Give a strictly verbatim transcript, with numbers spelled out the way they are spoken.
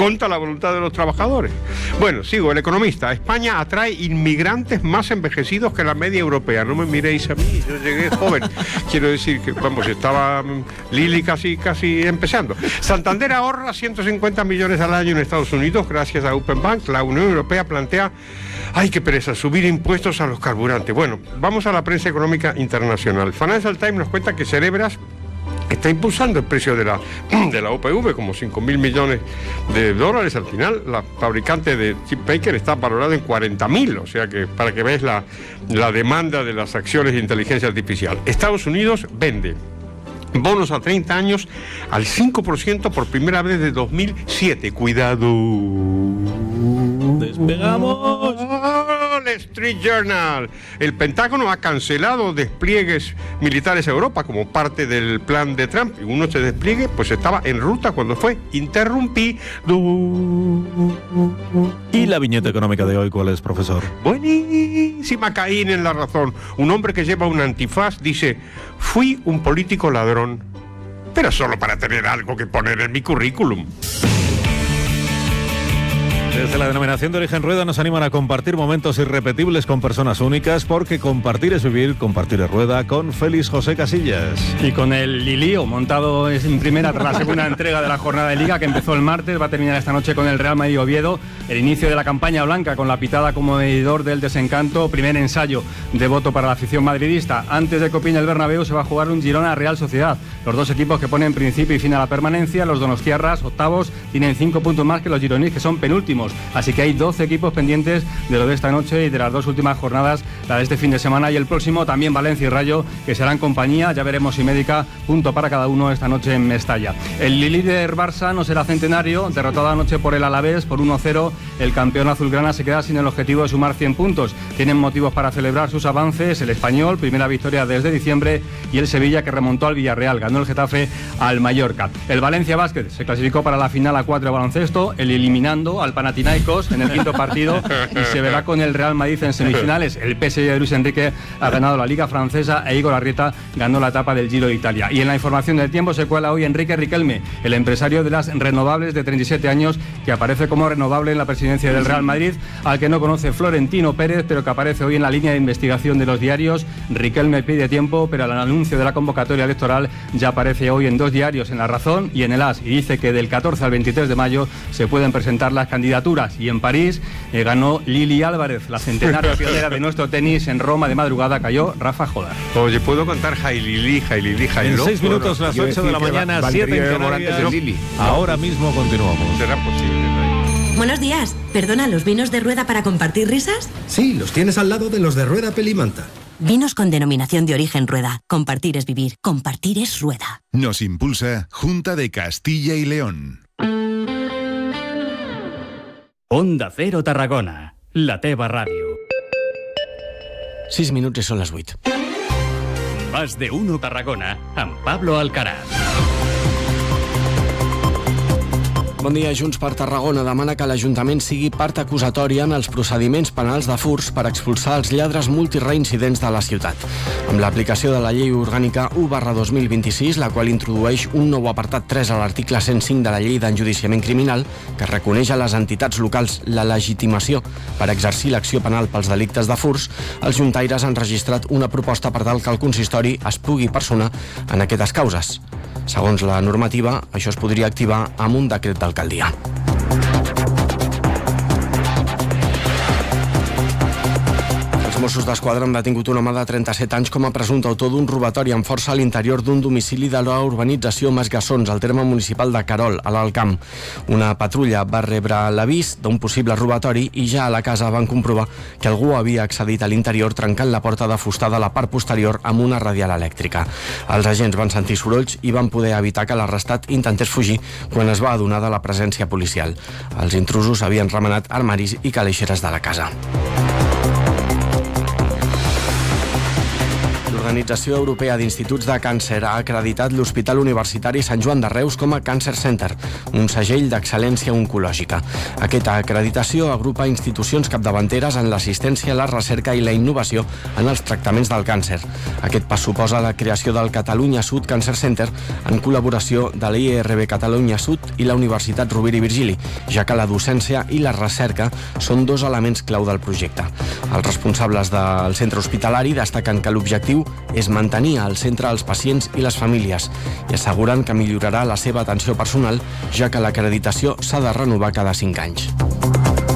contra la voluntad de los trabajadores. Bueno, sigo, El Economista. España atrae inmigrantes más envejecidos que la media europea. No me miréis a mí, yo llegué joven. Quiero decir que, vamos, estaba Lili casi, casi empezando. Santander ahorra ciento cincuenta millones al año en Estados Unidos gracias a Open Bank. La Unión Europea plantea, ay, qué pereza, subir impuestos a los carburantes. Bueno, vamos a la prensa económica internacional. Financial Times nos cuenta que Cerebras está impulsando el precio de la, de la U P V, como cinco mil millones de dólares. Al final, la fabricante de chip maker está valorada en cuarenta mil, o sea que para que veáis la, la demanda de las acciones de inteligencia artificial. Estados Unidos vende bonos a treinta años al cinco por ciento por primera vez desde dos mil siete. Cuidado. ¡Despegamos! Wall Street Journal. El Pentágono ha cancelado despliegues militares a Europa como parte del plan de Trump. Y uno de ese despliegue pues estaba en ruta cuando fue interrumpido. ¿Y la viñeta económica de hoy cuál es, profesor? Buenísima, Caín en la razón. Un hombre que lleva un antifaz dice: fui un político ladrón, pero solo para tener algo que poner en mi currículum. Desde la denominación de origen Rueda nos animan a compartir momentos irrepetibles con personas únicas, porque compartir es vivir, compartir es Rueda, con Félix José Casillas. Y con el Lilío montado en primera tras la segunda entrega de la jornada de Liga que empezó el martes, va a terminar esta noche con el Real Madrid Oviedo, el inicio de la campaña blanca con la pitada como medidor del desencanto, primer ensayo de voto para la afición madridista. Antes de que opine el Bernabéu se va a jugar un Girona Real Sociedad, los dos equipos que ponen principio y fin a la permanencia. Los donostiarras, octavos, tienen cinco puntos más que los gironís, que son penúltimos. Así que hay doce equipos pendientes de lo de esta noche y de las dos últimas jornadas, la de este fin de semana y el próximo, también Valencia y Rayo, que serán compañía. Ya veremos si Médica, punto para cada uno esta noche en Mestalla. El líder Barça no será centenario, derrotado anoche por el Alavés por uno cero. El campeón azulgrana se queda sin el objetivo de sumar cien puntos. Tienen motivos para celebrar sus avances el Español, primera victoria desde diciembre, y el Sevilla, que remontó al Villarreal, ganó el Getafe al Mallorca. El Valencia Basket se clasificó para la final a cuatro de baloncesto, el eliminando al Panathinaikos en el quinto partido, y se verá con el Real Madrid en semifinales. El P S G de Luis Enrique ha ganado la Liga Francesa e Igor Arrieta ganó la etapa del Giro de Italia. Y en la información del tiempo se cuela hoy Enrique Riquelme, el empresario de las renovables, de treinta y siete años, que aparece como renovable en la presidencia del Real Madrid, al que no conoce Florentino Pérez, pero que aparece hoy en la línea de investigación de los diarios. Riquelme pide tiempo, pero el anuncio de la convocatoria electoral ya aparece hoy en dos diarios, en La Razón y en el As, y dice que del catorce al veintitrés de mayo se pueden presentar las candidaturas. Y en París eh, ganó Lili Álvarez, la centenaria pionera de nuestro tenis. En Roma de madrugada cayó Rafa Jodar. Oye, ¿puedo cantar Jailili, Jailili, Jailó? En seis minutos, las ocho de la mañana, siete en Canarias. Ahora mismo continuamos. ¿Será posible? Buenos días. ¿Perdona, los vinos de Rueda para compartir risas? Sí, los tienes al lado de los de Rueda Pelimanta. Vinos con denominación de origen Rueda. Compartir es vivir. Compartir es Rueda. Nos impulsa Junta de Castilla y León. Onda Cero Tarragona, la teva ràdio. sis minuts i són les vuit. Más de uno Tarragona, amb Pablo Alcaraz. Bon dia. Junts per Tarragona demana que l'Ajuntament sigui part acusatòria en els procediments penals de furts per expulsar els lladres multireincidents de la ciutat. Amb l'aplicació de la llei orgànica u barra dos mil vint-i-sis, la qual introdueix un nou apartat tres a l'article cent cinc de la llei d'enjudiciament criminal, que reconeix a les entitats locals la legitimació per exercir l'acció penal pels delictes de furts, els juntaires han registrat una proposta per tal que el consistori es pugui personar en aquestes causes. Segons la normativa, això es podria activar amb un decret d'alcaldia. Mossos d'Esquadra han detingut un home de trenta-set anys com a presumpte autor d'un robatori amb força a l'interior d'un domicili de la urbanització Masgassons, al terme municipal de Querol, a l'Alt Camp. Una patrulla va rebre l'avís d'un possible robatori i ja a la casa van comprovar que algú havia accedit a l'interior trencant la porta de fusta de la part posterior amb una radial elèctrica. Els agents van sentir sorolls i van poder evitar que l'arrestat intentés fugir quan es va adonar de la presència policial. Els intrusos havien remenat armaris i calaixeres de la casa. L'Organització Europea d'Instituts de Càncer ha acreditat l'Hospital Universitari Sant Joan de Reus com a Cancer Center, un segell d'excel·lència oncològica. Aquesta acreditació agrupa institucions capdavanteres en l'assistència, la recerca i la innovació en els tractaments del càncer. Aquest pas suposa la creació del Catalunya Sud Cancer Center en col·laboració de l'I R B Catalunya Sud i la Universitat Rovira i Virgili, ja que la docència i la recerca són dos elements clau del projecte. Els responsables del centre hospitalari destaquen que l'objectiu és mantenir al centre els pacients i les famílies i asseguren que millorarà la seva atenció personal, ja que l'acreditació s'ha de renovar cada cinc anys.